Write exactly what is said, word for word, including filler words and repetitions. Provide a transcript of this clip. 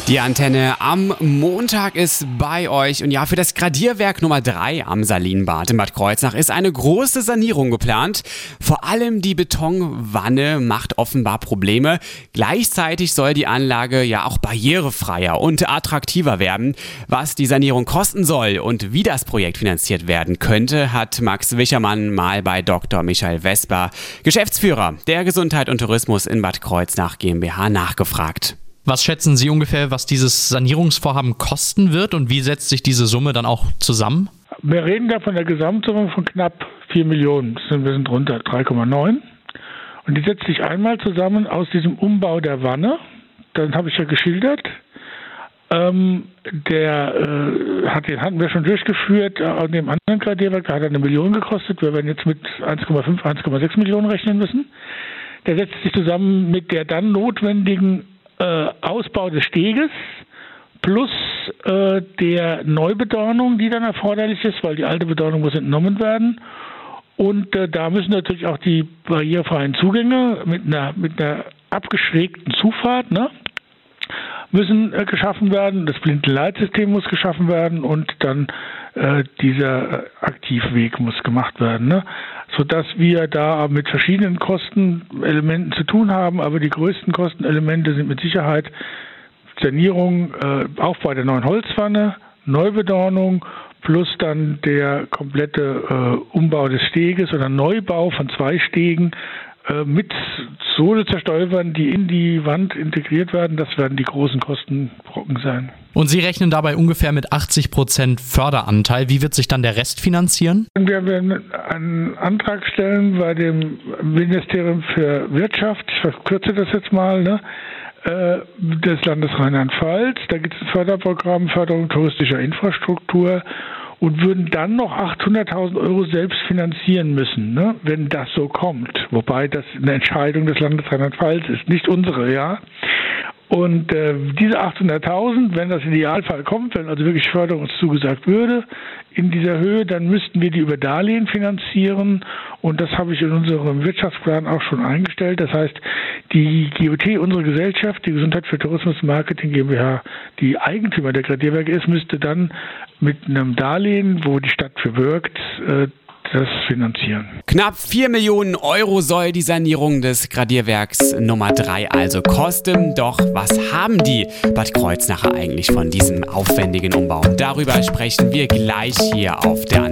Die Antenne am Montag ist bei euch und ja, für das Gradierwerk Nummer drei am Salinbad in Bad Kreuznach ist eine große Sanierung geplant. Vor allem die Betonwanne macht offenbar Probleme. Gleichzeitig soll die Anlage ja auch barrierefreier und attraktiver werden. Was die Sanierung kosten soll und wie das Projekt finanziert werden könnte, hat Max Wichermann mal bei Doktor Michael Vesper, Geschäftsführer der Gesundheit und Tourismus in Bad Kreuznach GmbH, nachgefragt. Was schätzen Sie ungefähr, was dieses Sanierungsvorhaben kosten wird und wie setzt sich diese Summe dann auch zusammen? Wir reden da von der Gesamtsumme von knapp vier Millionen, das sind wir sind runter drei Komma neun. Und die setzt sich einmal zusammen aus diesem Umbau der Wanne, das habe ich ja geschildert. Ähm, der äh, hat, den hatten wir schon durchgeführt an dem anderen Gradierwerk, da hat er eine Million gekostet. Wir werden jetzt mit eins Komma fünf, eins Komma sechs Millionen rechnen müssen. Der setzt sich zusammen mit der dann notwendigen Äh, Ausbau des Steges plus äh, der Neubedornung, die dann erforderlich ist, weil die alte Bedornung muss entnommen werden. Und äh, da müssen natürlich auch die barrierefreien Zugänge mit einer, mit einer abgeschrägten Zufahrt, ne, müssen äh, geschaffen werden. Das Blindenleitsystem muss geschaffen werden und dann äh, dieser äh, Aktivweg muss gemacht werden, ne? Sodass wir da mit verschiedenen Kostenelementen zu tun haben, aber die größten Kostenelemente sind mit Sicherheit Sanierung, äh, Aufbau der neuen Holzwanne, Neubedornung plus dann der komplette äh, Umbau des Steges oder Neubau von zwei Stegen äh, mit Sohlezerstäubern, die in die Wand integriert werden. Das werden die großen Kostenbrocken sein. Und Sie rechnen dabei ungefähr mit achtzig Prozent Förderanteil. Wie wird sich dann der Rest finanzieren? Wir werden einen Antrag stellen bei dem Ministerium für Wirtschaft, ich verkürze das jetzt mal, ne, des Landes Rheinland-Pfalz. Da gibt es ein Förderprogramm, Förderung touristischer Infrastruktur, und würden dann noch achthunderttausend Euro selbst finanzieren müssen, ne, wenn das so kommt. Wobei das eine Entscheidung des Landes Rheinland-Pfalz ist, nicht unsere, ja. Und äh, diese achthunderttausend, wenn das Idealfall kommt, wenn also wirklich Förderung uns zugesagt würde, in dieser Höhe, dann müssten wir die über Darlehen finanzieren. Und das habe ich in unserem Wirtschaftsplan auch schon eingestellt. Das heißt, die G O T, unsere Gesellschaft, die Gesundheit für Tourismus und Marketing GmbH, die Eigentümer der Gradierwerke ist, müsste dann mit einem Darlehen, wo die Stadt für wirkt, äh, das finanzieren. Knapp vier Millionen Euro soll die Sanierung des Gradierwerks Nummer drei also kosten. Doch was haben die Bad Kreuznacher eigentlich von diesem aufwendigen Umbau? Darüber sprechen wir gleich hier auf der